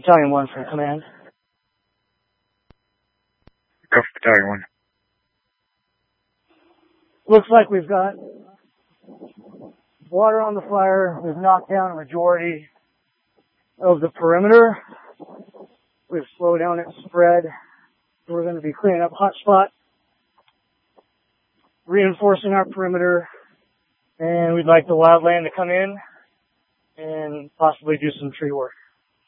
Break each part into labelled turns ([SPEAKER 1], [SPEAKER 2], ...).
[SPEAKER 1] Battalion 1 for command.
[SPEAKER 2] Go for Battalion 1.
[SPEAKER 1] Looks like we've got water on the fire. We've knocked down a majority of the perimeter. We've slowed down its spread. We're going to be cleaning up hotspot, reinforcing our perimeter, and we'd like the wildland to come in and possibly do some tree work.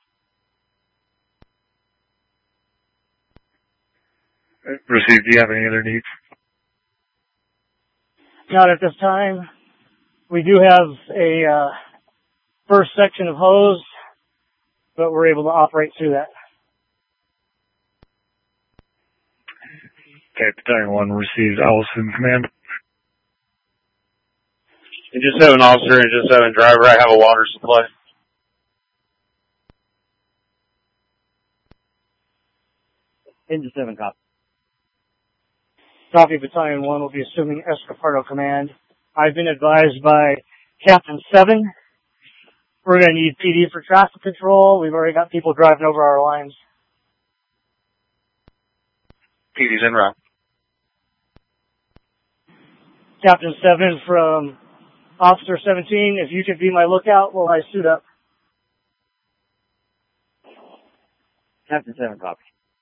[SPEAKER 2] Received. Do you have any other needs?
[SPEAKER 1] Not at this time. We do have a first section of hose, but we're able to operate through that.
[SPEAKER 2] Okay, Battalion 1 received. Allison, command.
[SPEAKER 3] Engine 7 officer, Engine 7 driver, I have a water supply.
[SPEAKER 4] Engine 7, copy.
[SPEAKER 1] Copy. Battalion 1 will be assuming Escopardo command. I've been advised by Captain 7. We're going to need PD for traffic control. We've already got people driving over our lines.
[SPEAKER 3] PD's en route.
[SPEAKER 1] Captain 7 from Officer 17, if you could be my lookout while I suit up.
[SPEAKER 4] Captain 7, copy.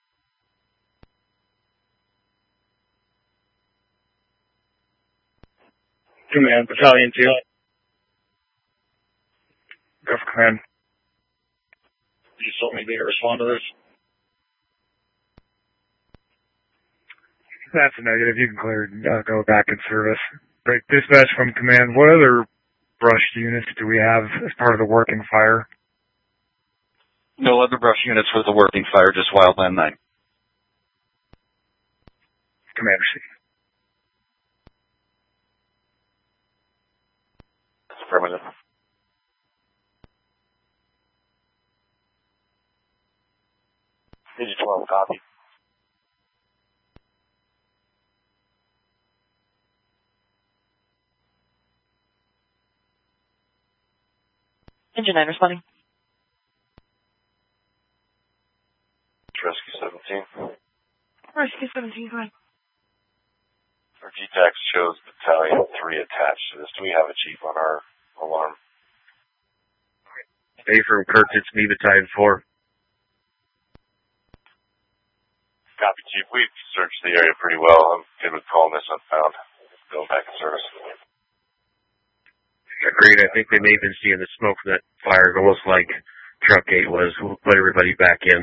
[SPEAKER 2] Command, Battalion 2. Go for command.
[SPEAKER 3] You told me to respond to this.
[SPEAKER 2] That's a negative. You can clear, go back in service. Break dispatch from command. What other brush units do we have as part of the working fire?
[SPEAKER 3] No other brush units with the working fire, just Wildland 9.
[SPEAKER 2] Command received.
[SPEAKER 3] Affirmative. Engine 12, copy.
[SPEAKER 5] Engine 9 responding.
[SPEAKER 3] Rescue 17.
[SPEAKER 5] Rescue 17, go ahead.
[SPEAKER 3] Our GTAX shows Battalion 3 attached to this. Do we have a chief on our alarm?
[SPEAKER 2] A from Kirk, it's me, Battalion 4.
[SPEAKER 3] Copy, Chief. We've searched the area pretty well. I'm good with calling this unfound. Going back in service.
[SPEAKER 2] Agreed. I think they may have been seeing the smoke from that fire, almost like Truck 8 was. We'll put everybody back in.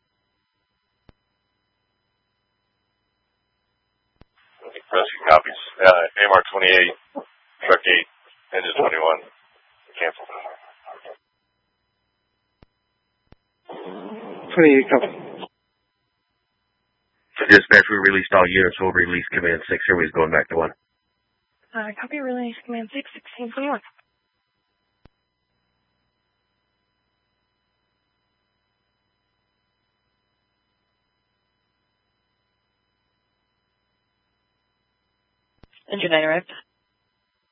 [SPEAKER 3] Rescue copies. AMR 28, Truck 8, Engine 21. Cancel.
[SPEAKER 1] 28, copy.
[SPEAKER 2] So dispatch, we released all units. We'll release Command 6. Everybody's going back to 1.
[SPEAKER 5] Copy, release Command 6, 1621. Engine 9 arrived.